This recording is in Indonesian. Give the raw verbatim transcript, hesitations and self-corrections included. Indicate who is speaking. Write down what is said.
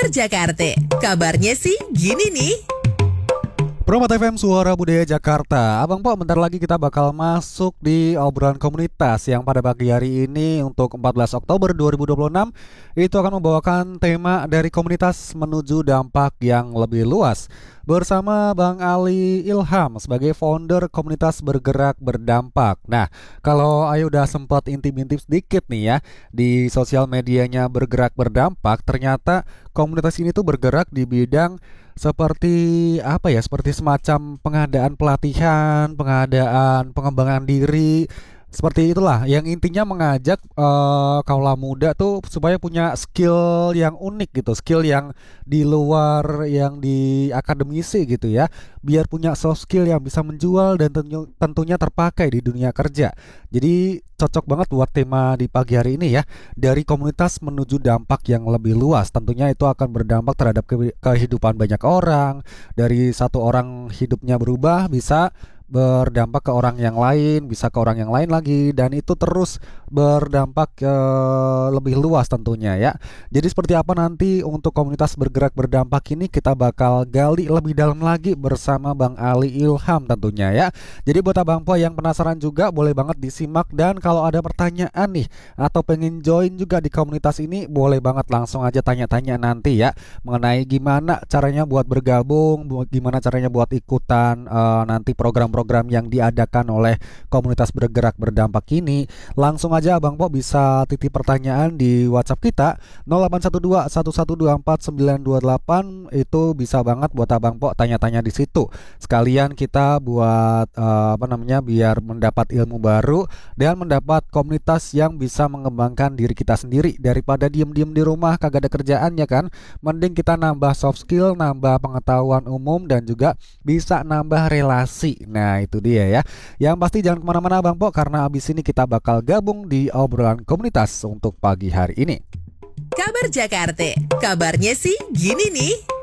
Speaker 1: Kabar Jakarta. Kabarnya sih gini nih.
Speaker 2: Promote F M Suara Budaya Jakarta. Abang Po, bentar lagi kita bakal masuk di obrolan komunitas yang pada pagi hari ini untuk empat belas Oktober dua ribu dua puluh enam itu akan membawakan tema dari komunitas menuju dampak yang lebih luas bersama Bang Ali Ilham sebagai founder komunitas bergerak berdampak. Nah, kalau Ayu udah sempat intip-intip sedikit nih ya di sosial medianya bergerak berdampak, ternyata komunitas ini tuh bergerak di bidang seperti apa ya, seperti semacam pengadaan pelatihan, pengadaan pengembangan diri, seperti itulah, yang intinya mengajak uh, kaula muda tuh supaya punya skill yang unik gitu, skill yang di luar yang di akademisi gitu ya, biar punya soft skill yang bisa menjual dan tentu, tentunya terpakai di dunia kerja. Jadi cocok banget buat tema di pagi hari ini ya, dari komunitas menuju dampak yang lebih luas. Tentunya itu akan berdampak terhadap ke- kehidupan banyak orang. Dari satu orang hidupnya berubah bisa berdampak ke orang yang lain, bisa ke orang yang lain lagi, dan itu terus berdampak ke lebih luas tentunya ya. Jadi seperti apa nanti untuk komunitas bergerak berdampak ini kita bakal gali lebih dalam lagi bersama Bang Ali Ilham tentunya ya. Jadi buat Abang Po yang penasaran juga boleh banget disimak, dan kalau ada pertanyaan nih atau pengen join juga di komunitas ini boleh banget langsung aja tanya-tanya nanti ya mengenai gimana caranya buat bergabung, gimana caranya buat ikutan uh, nanti program program yang diadakan oleh komunitas bergerak berdampak ini. Langsung aja Abang Po bisa titip pertanyaan di WhatsApp kita nol delapan satu dua satu satu dua empat sembilan dua delapan. Itu bisa banget buat Abang Po tanya-tanya di situ. Sekalian kita buat uh, apa namanya biar mendapat ilmu baru dan mendapat komunitas yang bisa mengembangkan diri kita sendiri daripada diem-diem di rumah kagak ada kerjaan ya kan. Mending kita nambah soft skill, nambah pengetahuan umum, dan juga bisa nambah relasi. Nah itu dia ya. Yang pasti jangan kemana-mana Bang Po, karena abis ini kita bakal gabung di obrolan komunitas untuk pagi hari ini.
Speaker 1: Kabar Jakarta. Kabarnya sih gini nih.